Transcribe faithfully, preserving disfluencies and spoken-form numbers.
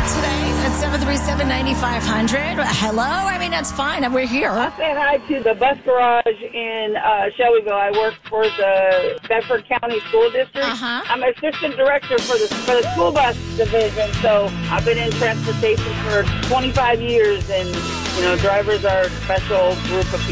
today at seven three seven, nine five hundred. Hello? I mean, that's fine. We're here. I'll say hi to the bus garage in uh, Shelbyville. I work for the Bedford County School District. Uh-huh. I'm assistant director for the, for the school bus division, so I've been in transportation for twenty-five years, and, you know, drivers are a special group of people.